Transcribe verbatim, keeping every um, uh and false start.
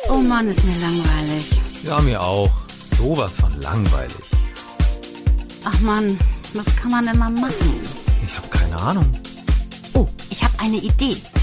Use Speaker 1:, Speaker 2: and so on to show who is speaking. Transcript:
Speaker 1: Oh Mann, ist mir langweilig.
Speaker 2: Ja, mir auch. Sowas von langweilig.
Speaker 1: Ach Mann, was kann man denn mal machen?
Speaker 2: Ich habe keine Ahnung.
Speaker 1: Oh, ich habe eine Idee.